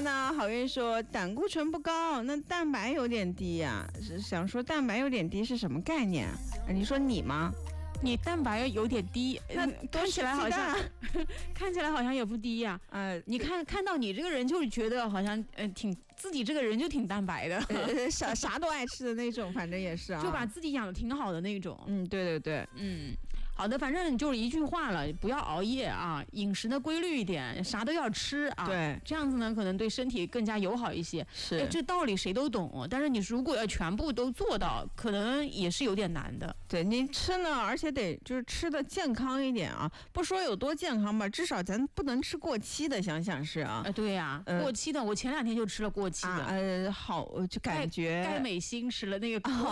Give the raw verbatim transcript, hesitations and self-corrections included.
呢，好运说胆固醇不高，那蛋白有点低呀、啊，是想说蛋白有点低是什么概念啊？你说你吗？ 你蛋白有点低， 那看起来好像看起来好像也不低呀、啊。呃，你看看到你这个人，就觉得好像呃挺自己这个人就挺蛋白的， 呃、啥啥都爱吃的那种，反正也是啊， 就把自己养的挺好的那种。 嗯，对对对， 嗯。好的，反正就是一句话了，不要熬夜啊，饮食的规律一点，啥都要吃啊。 对， 这样子呢，可能对身体更加友好一些。 是， 哎，这道理谁都懂，但是你如果要全部都做到，可能也是有点难的。 对，你吃呢，而且得就是吃的健康一点啊，不说有多健康吧，至少咱不能吃过期的，想想是啊。 呃、对呀、啊呃，过期的，我前两天就吃了过期的。 啊、呃，好，就感觉钙镁锌吃了那个过